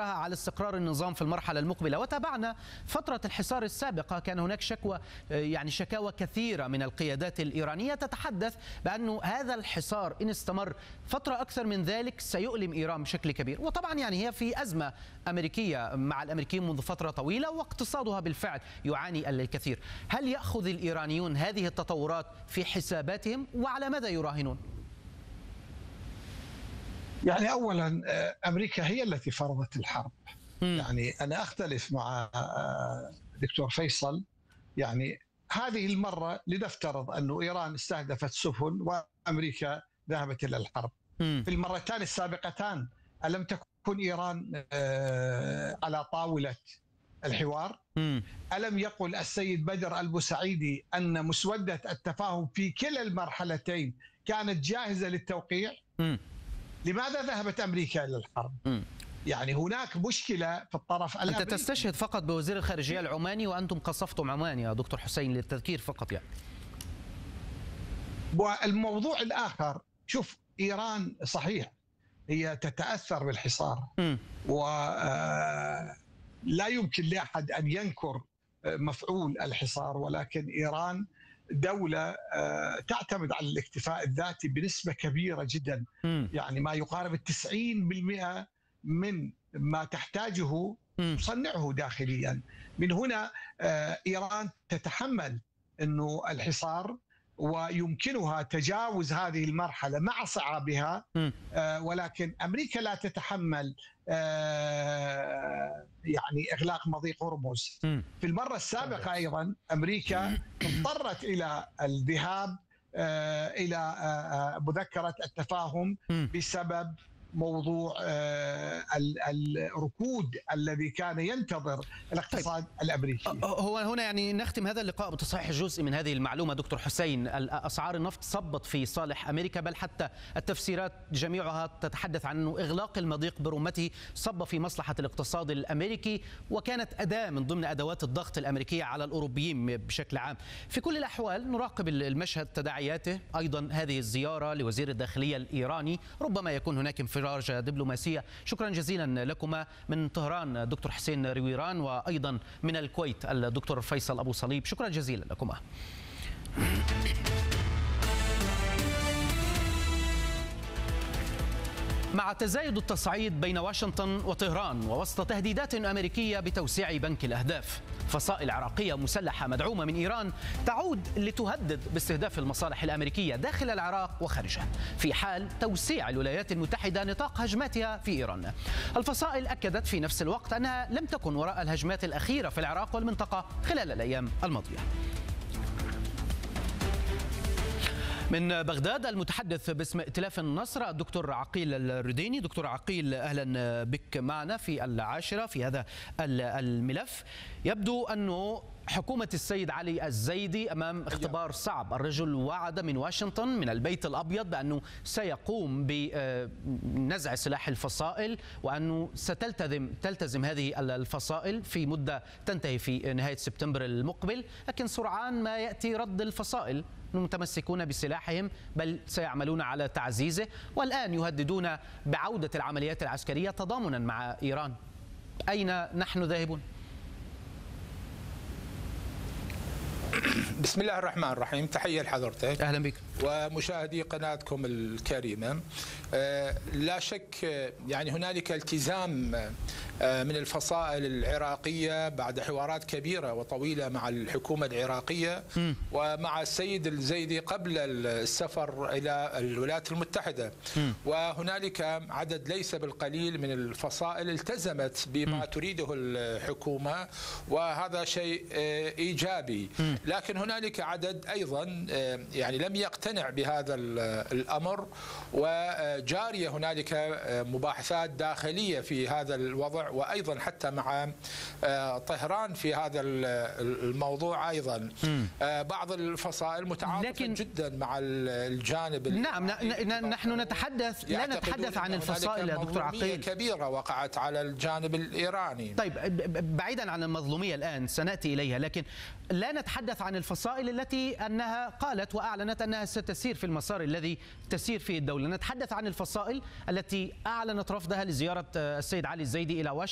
خطرها على استقرار النظام في المرحلة المقبلة. وتابعنا فترة الحصار السابقة، كان هناك شكاوى كثيرة من القيادات الإيرانية تتحدث بأن هذا الحصار إن استمر فترة أكثر من ذلك سيؤلم إيران بشكل كبير. وطبعا هي في أزمة أمريكية مع الأمريكيين منذ فترة طويلة، واقتصادها بالفعل يعاني الكثير. هل يأخذ الإيرانيون هذه التطورات في حساباتهم، وعلى ماذا يراهنون؟ أولا أمريكا هي التي فرضت الحرب. أنا أختلف مع دكتور فيصل. هذه المرة لنفترض أن إيران استهدفت سفن وأمريكا ذهبت إلى الحرب. في المرتان السابقتان ألم تكن إيران على طاولة الحوار؟ ألم يقل السيد بدر البوسعيدي أن مسودة التفاهم في كلا المرحلتين كانت جاهزة للتوقيع؟ لماذا ذهبت أمريكا إلى الحرب؟ هناك مشكلة في الطرف الأمريكي. أنت تستشهد فقط بوزير الخارجية العماني، وأنتم قصفتم عمان يا دكتور حسين للتذكير فقط. والموضوع الآخر، شوف، إيران صحيح هي تتأثر بالحصار، ولا يمكن لأحد أن ينكر مفعول الحصار، ولكن إيران دولة تعتمد على الاكتفاء الذاتي بنسبة كبيرة جدا. ما يقارب 90% من ما تحتاجه تصنعه داخليا. من هنا إيران تتحمل أنه الحصار ويمكنها تجاوز هذه المرحلة مع صعابها، ولكن أمريكا لا تتحمل إغلاق مضيق هرمز. في المرة السابقة أيضا أمريكا اضطرت إلى الذهاب إلى مذكرة التفاهم بسبب موضوع الركود الذي كان ينتظر الاقتصاد الأمريكي. هو هنا نختم هذا اللقاء بتصحيح جزء من هذه المعلومة دكتور حسين. أسعار النفط صبت في صالح أمريكا، بل حتى التفسيرات جميعها تتحدث عن أنه إغلاق المضيق برمته صب في مصلحة الاقتصاد الأمريكي، وكانت أداة من ضمن أدوات الضغط الأمريكية على الأوروبيين بشكل عام. في كل الأحوال نراقب المشهد، تداعياته، أيضا هذه الزيارة لوزير الداخلية الإيراني، ربما يكون هناك انفراج دبلوماسية. شكرا جزيلا لكما من طهران دكتور حسين رويران، وأيضا من الكويت الدكتور فيصل أبو صليب. شكرا جزيلا لكما. مع تزايد التصعيد بين واشنطن وطهران ووسط تهديدات أمريكية بتوسيع بنك الأهداف، فصائل عراقية مسلحة مدعومة من إيران تعود لتهدد باستهداف المصالح الأمريكية داخل العراق وخارجه في حال توسيع الولايات المتحدة نطاق هجماتها في إيران. الفصائل أكدت في نفس الوقت أنها لم تكن وراء الهجمات الأخيرة في العراق والمنطقة خلال الأيام الماضية. من بغداد المتحدث باسم ائتلاف النصر الدكتور عقيل الرديني. دكتور عقيل، أهلا بك معنا في العاشرة في هذا الملف. يبدو أنه حكومة السيد علي الزيدي أمام اختبار صعب. الرجل وعد من واشنطن من البيت الأبيض بأنه سيقوم بنزع سلاح الفصائل، وأنه ستلتزم هذه الفصائل في مدة تنتهي في نهاية سبتمبر المقبل، لكن سرعان ما يأتي رد الفصائل، متمسكون بسلاحهم بل سيعملون على تعزيزه، والآن يهددون بعودة العمليات العسكرية تضامنا مع إيران. أين نحن ذاهبون؟ بسم الله الرحمن الرحيم. تحية لحضرتك. أهلا بك. ومشاهدي قناتكم الكريمة. لا شك هنالك التزام من الفصائل العراقية بعد حوارات كبيرة وطويلة مع الحكومة العراقية ومع السيد الزيدي قبل السفر إلى الولايات المتحدة. وهنالك عدد ليس بالقليل من الفصائل التزمت بما تريده الحكومة، وهذا شيء إيجابي. لكن هنالك عدد أيضا لم يقتنع بهذا الأمر، وجارية هنالك مباحثات داخلية في هذا الوضع، وأيضا حتى مع طهران في هذا الموضوع. أيضا بعض الفصائل متعاطفة جدا مع الجانب. نعم، نحن نتحدث لا نتحدث عن الفصائل يا دكتور عقيل. كبيرة وقعت على الجانب الإيراني. طيب، بعيدا عن المظلومية الآن سنأتي إليها، لكن لا نتحدث عن الفصائل التي أنها قالت وأعلنت أنها ستسير في المسار الذي تسير فيه الدولة. نتحدث عن الفصائل التي أعلنت رفضها لزيارة السيد علي الزيدي إلى واشنطن